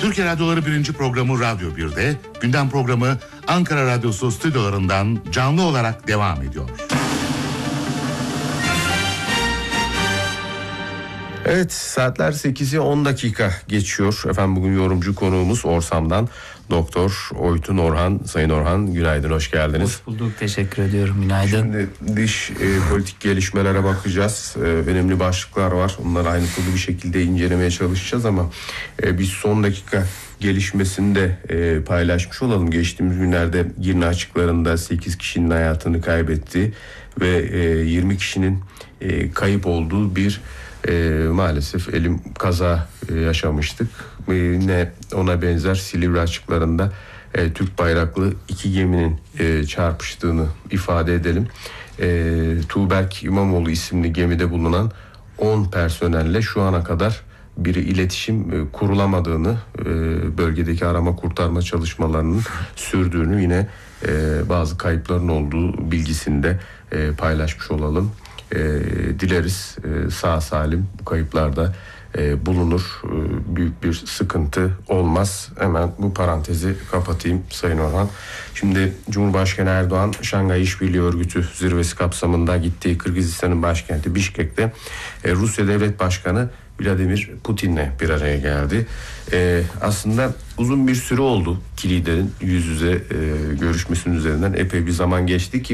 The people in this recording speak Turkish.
Türkiye Radyoları 1. programı Radyo 1'de, gündem programı Ankara Radyosu stüdyolarından canlı olarak devam ediyor. Evet, saatler 8'i 10 dakika geçiyor. Efendim bugün yorumcu konuğumuz Orsam'dan Doktor Oytun Orhan. Sayın Orhan, günaydın, hoş geldiniz. Hoş bulduk, teşekkür ediyorum, günaydın. Şimdi dış politik gelişmelere bakacağız. Önemli başlıklar var. Onları ayrıntılı bir şekilde incelemeye çalışacağız ama biz son dakika gelişmesini de paylaşmış olalım. Geçtiğimiz günlerde Girne açıklarında 8 kişinin hayatını kaybettiği ve 20 kişinin kayıp olduğu bir maalesef kaza yaşamıştık. Yine ona benzer Silivri açıklarında Türk bayraklı 2 geminin çarpıştığını ifade edelim. Tuğberk İmamoğlu isimli gemide bulunan 10 personelle şu ana kadar bir iletişim kurulamadığını, bölgedeki arama kurtarma çalışmalarının sürdüğünü, yine bazı kayıpların olduğu bilgisini de paylaşmış olalım. Dileriz sağ salim bu kayıplarda bulunur, büyük bir sıkıntı olmaz. Hemen bu parantezi kapatayım Sayın Orhan. Şimdi Cumhurbaşkanı Erdoğan Şangay İşbirliği Örgütü zirvesi kapsamında gittiği Kırgızistan'ın başkenti Bişkek'te Rusya Devlet Başkanı Vladimir Putin'le bir araya geldi. Aslında uzun bir süre oldu iki liderin yüz yüze görüşmesinin üzerinden epey bir zaman geçti ki